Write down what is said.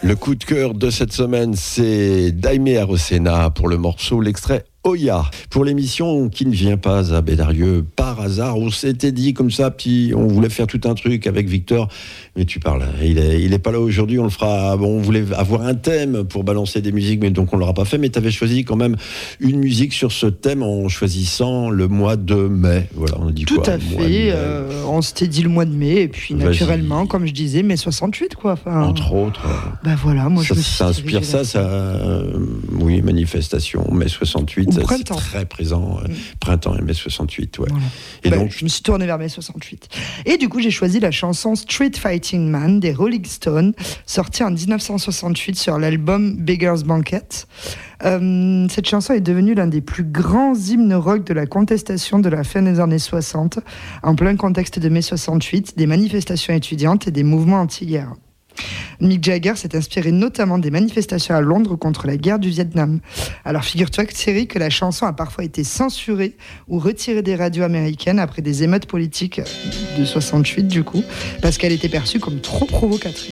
Le coup de cœur de cette semaine, c'est Daime Arosena pour le morceau, l'extrait Oya. Pour l'émission qui ne vient pas à Bédarieux par hasard, on s'était dit comme ça, on voulait faire tout un truc avec Victor, mais tu parles, il est pas là aujourd'hui, on le fera. Bon, on voulait avoir un thème pour balancer des musiques, mais donc on l'aura pas fait. Mais tu avais choisi quand même une musique sur ce thème en choisissant le mois de mai. Voilà, on a dit tout quoi, à fait. On s'était dit le mois de mai, et puis naturellement, comme je disais, mai 68, quoi. Enfin, entre autres. Ben voilà, moi je me suis. Ça inspire oui, manifestation, mai 68. C'est très présent, printemps et mai 68, ouais. Voilà. Et donc, je me suis tournée vers mai 68. Et du coup, j'ai choisi la chanson Street Fighting Man des Rolling Stones, sortie en 1968 sur l'album Beggar's Banquet. Cette chanson est devenue l'un des plus grands hymnes rock de la contestation de la fin des années 60, en plein contexte de mai 68, des manifestations étudiantes et des mouvements anti-guerre. Mick Jagger s'est inspiré notamment des manifestations à Londres contre la guerre du Vietnam. Alors figure-toi, Thierry, que la chanson a parfois été censurée ou retirée des radios américaines après des émeutes politiques de 68 du coup, parce qu'elle était perçue comme trop provocatrice.